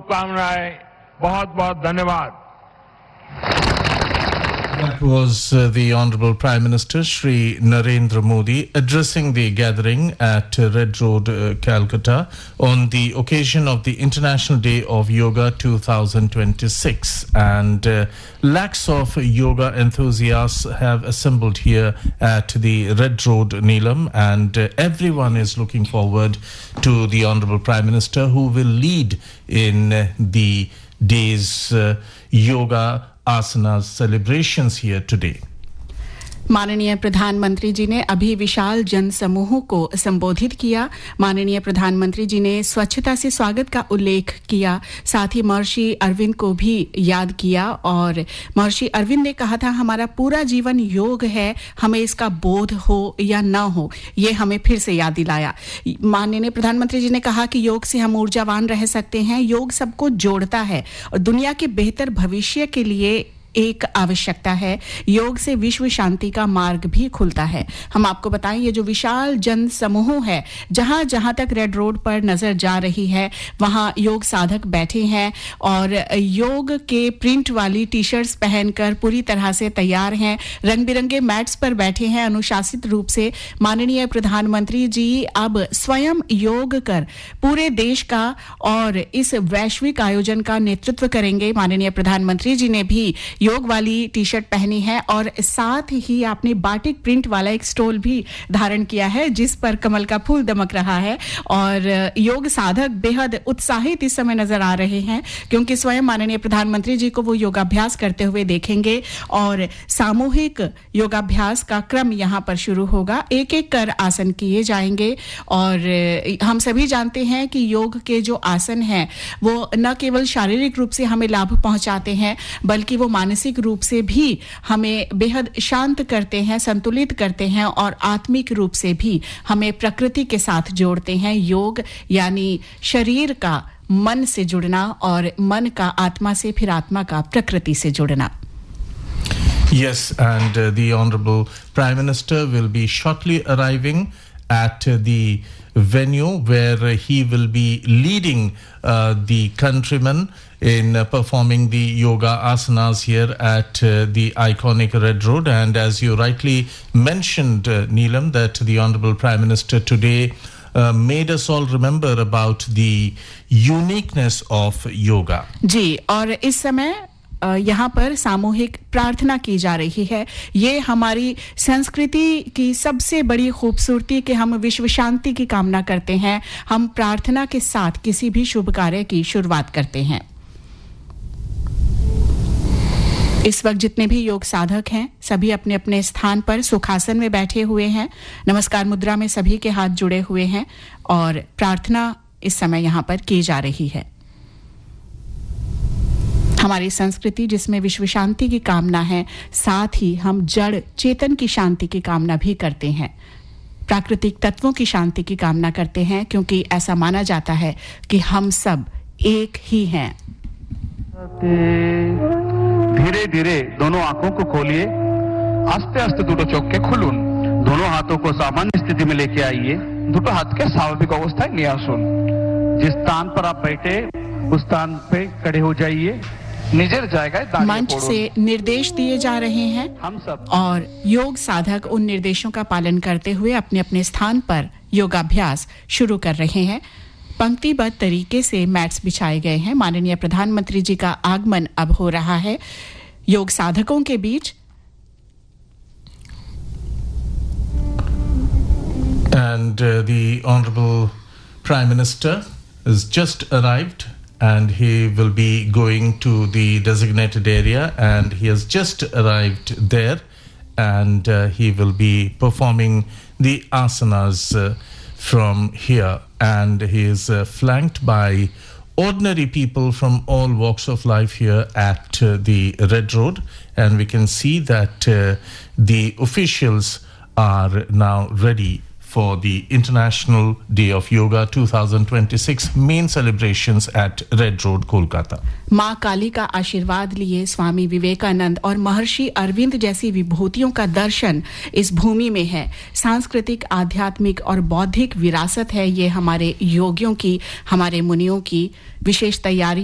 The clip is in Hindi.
शुभकामनाएं, बहुत-बहुत धन्यवाद। That was the Honorable Prime Minister Shri Narendra Modi addressing the gathering at Red Road, Calcutta on the occasion of the International Day of Yoga 2026. And lakhs of yoga enthusiasts have assembled here at the Red Road, Neelam, and everyone is looking forward to the Honorable Prime Minister who will lead in the day's yoga asanas celebrations here today. माननीय प्रधानमंत्री जी ने अभी विशाल जन समूह को संबोधित किया। माननीय प्रधानमंत्री जी ने स्वच्छता से स्वागत का उल्लेख किया, साथ ही महर्षि अरविंद को भी याद किया और महर्षि अरविंद ने कहा था हमारा पूरा जीवन योग है, हमें इसका बोध हो या न हो, ये हमें फिर से याद दिलाया। माननीय प्रधानमंत्री जी ने कहा कि योग से हम ऊर्जावान रह सकते हैं, योग सबको जोड़ता है और दुनिया के बेहतर भविष्य के लिए एक आवश्यकता है। योग से विश्व शांति का मार्ग भी खुलता है। हम आपको बताएं ये जो विशाल जन समूह है, जहां तक रेड रोड पर नजर जा रही है वहां योग साधक बैठे हैं और योग के प्रिंट वाली टी-शर्ट्स पहनकर पूरी तरह से तैयार हैं, रंग बिरंगे मैट्स पर बैठे हैं अनुशासित रूप से। माननीय प्रधानमंत्री जी अब स्वयं योग कर पूरे देश का और इस वैश्विक आयोजन का नेतृत्व करेंगे। माननीय प्रधानमंत्री जी ने भी योग वाली टी-शर्ट पहनी है और साथ ही आपने बाटिक प्रिंट वाला एक स्टोल भी धारण किया है जिस पर कमल का फूल दमक रहा है और योग साधक बेहद उत्साहित इस समय नजर आ रहे हैं क्योंकि स्वयं माननीय प्रधानमंत्री जी को वो योगाभ्यास करते हुए देखेंगे और सामूहिक योगाभ्यास का क्रम यहां पर शुरू होगा। एक एक कर आसन किए जाएंगे और हम सभी जानते हैं कि योग के जो आसन हैं वो न केवल शारीरिक रूप से हमें लाभ पहुंचाते हैं बल्कि वो मानसिक रूप से भी हमें बेहद शांत करते हैं, संतुलित करते हैं और आत्मिक रूप से भी हमें प्रकृति के साथ जोड़ते हैं। योग यानी शरीर का मन से जुड़ना और मन का आत्मा से, फिर आत्मा का प्रकृति से जुड़ना। Yes, and the Honorable Prime Minister will be shortly arriving at the venue where he will be leading the countrymen in performing the yoga asanas here at the iconic Red Road. And as you rightly mentioned, Neelam, that the Honorable Prime Minister today made us all remember about the uniqueness of yoga. जी, और इस समय यहाँ पर सामूहिक प्रार्थना की जा रही है। ये हमारी संस्कृति की सबसे बड़ी खूबसूरती कि हम विश्व शांति की कामना करते हैं। हम प्रार्थना के साथ किसी भी शुभ कार्य की शुरुआत करते हैं। इस वक्त जितने भी योग साधक हैं सभी अपने अपने स्थान पर सुखासन में बैठे हुए हैं। नमस्कार मुद्रा में सभी के हाथ जुड़े हुए हैं और प्रार्थना इस समय यहाँ पर की जा रही है। हमारी संस्कृति जिसमें विश्व शांति की कामना है, साथ ही हम जड़ चेतन की शांति की कामना भी करते हैं, प्राकृतिक तत्वों की शांति की कामना करते हैं क्योंकि ऐसा माना जाता है कि हम सब एक ही हैं। धीरे धीरे दोनों आंखों को खोलिए, आस्ते आस्ते दुटो चोख के खुलून, दोनों हाथों को सामान्य स्थिति में लेके आइए, दुटो हाथ के स्वाभाविक अवस्थाएं ले आसुन। जिस स्थान पर आप बैठे उस स्थान पे खड़े हो जाइए। मंच से निर्देश दिए जा रहे हैं हम सब और योग साधक उन निर्देशों का पालन करते हुए अपने अपने स्थान पर योगाभ्यास शुरू कर रहे हैं। पंक्तिबद्ध तरीके से मैट्स बिछाए गए हैं। माननीय प्रधानमंत्री जी का आगमन अब हो रहा है योग साधकों के बीच। And the Honorable Prime Minister has just arrived and he will be going to the designated area, and he has just arrived there, and he will be performing the asanas from here, and he is flanked by ordinary people from all walks of life here at the Red Road, and we can see that the officials are now ready for the International Day of Yoga 2026 main celebrations at Red Road, Kolkata. माँ काली का आशीर्वाद लिए स्वामी विवेकानंद और महर्षि अरविंद जैसी विभूतियों का दर्शन इस भूमि में है। सांस्कृतिक, आध्यात्मिक और बौद्धिक विरासत है ये हमारे योगियों की, हमारे मुनियों की। विशेष तैयारी